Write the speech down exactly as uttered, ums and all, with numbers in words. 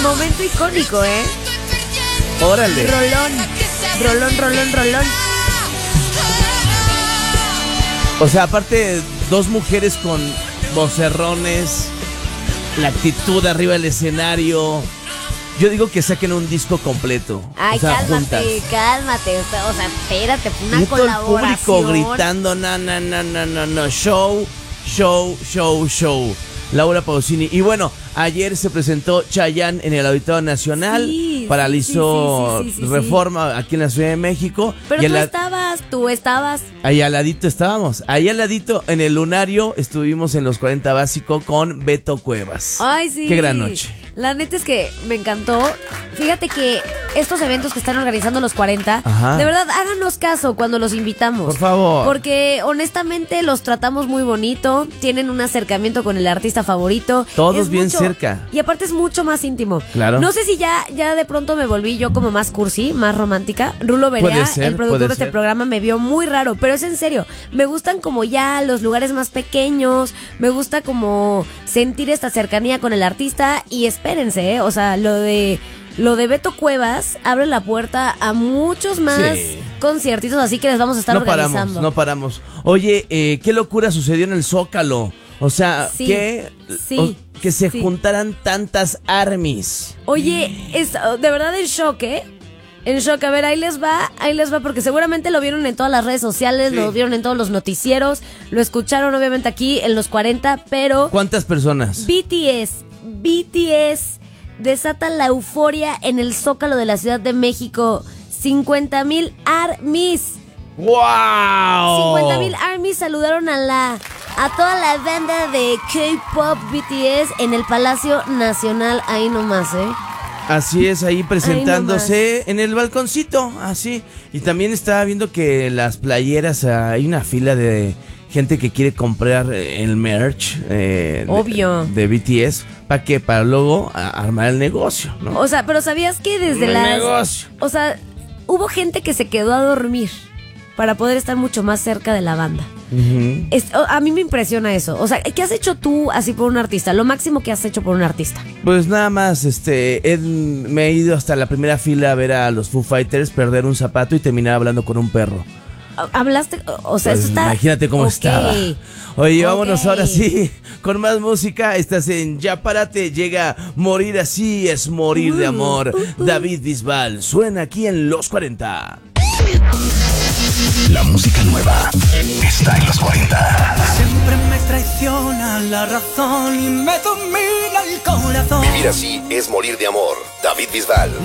Momento icónico, ¿eh? Órale. Rolón, rolón, rolón, rolón. O sea, aparte, dos mujeres con vocerrones, la actitud arriba del escenario. Yo digo que saquen un disco completo. Ay, o sea, cálmate, juntas. cálmate. O sea, espérate, fue una Y todo el colaboración. público gritando, no, no, no, no, no, no, show, show, show, show. Laura Pausini. Y bueno, ayer se presentó Chayanne en el Auditorio Nacional. Sí, paralizó sí, sí, sí, sí, sí, Reforma sí. aquí en la Ciudad de México. Pero y tú la... estabas, tú estabas. Ahí al ladito estábamos. Ahí al ladito en el Lunario estuvimos en los cuarenta Básico con Beto Cuevas. Ay, sí. Qué gran noche. La neta es que me encantó. Fíjate que estos eventos que están organizando los cuarenta, Ajá. de verdad, háganos caso cuando los invitamos. Por favor. Porque honestamente los tratamos muy bonito, tienen un acercamiento con el artista favorito. Todos Es bien mucho, cerca. Y aparte es mucho más íntimo. Claro. No sé si ya, ya de pronto me volví yo como más cursi, más romántica. Rulo Puede Berea, ser, el productor puede de este ser. programa, me vio muy raro, pero es en serio. Me gustan como ya los lugares más pequeños, me gusta como sentir esta cercanía con el artista y espérense, ¿eh? O sea, lo de lo de Beto Cuevas abre la puerta a muchos más Sí. conciertitos, así que les vamos a estar no organizando. paramos, no paramos. Oye, eh, qué locura sucedió en el Zócalo. O sea, Sí, que, sí, o- que se sí. juntaran tantas armies. Oye, es de verdad en shock, ¿eh? En shock, a ver, ahí les va, ahí les va, porque seguramente lo vieron en todas las redes sociales, Sí. lo vieron en todos los noticieros, lo escucharon obviamente aquí en los cuarenta, pero ¿Cuántas personas? B T S, B T S desata la euforia en el Zócalo de la Ciudad de México. cincuenta mil armies. ¡Wow! cincuenta mil armies saludaron a la a toda la banda de K-pop B T S en el Palacio Nacional, ahí nomás, ¿eh? Así es, ahí presentándose en el balconcito, así. Y también estaba viendo que las playeras, ah, hay una fila de gente que quiere comprar eh, el merch eh, Obvio. de, de B T S. ¿Para qué? Para luego a- armar el negocio, ¿no? O sea, pero ¿sabías que desde El las... negocio. O sea, hubo gente que se quedó a dormir para poder estar mucho más cerca de la banda. Ujú. Es- o- a mí me impresiona eso. O sea, ¿qué has hecho tú así por un artista? Lo máximo que has hecho por un artista. Pues nada más, este, he- me he ido hasta la primera fila a ver a los Foo Fighters perder un zapato y terminar hablando con un perro. ¿Hablaste? O sea, Pues eso está... imagínate cómo Ok. estaba. Oye, Ok. vámonos ahora sí con más música. Estás en Ya Párate, llega Morir Así es Morir de Uh, Amor. uh, uh. David Bisbal, suena aquí en Los cuarenta. La música nueva está en los cuarenta. Siempre me traiciona la razón y me domina el corazón. Vivir así es morir de amor. David Bisbal.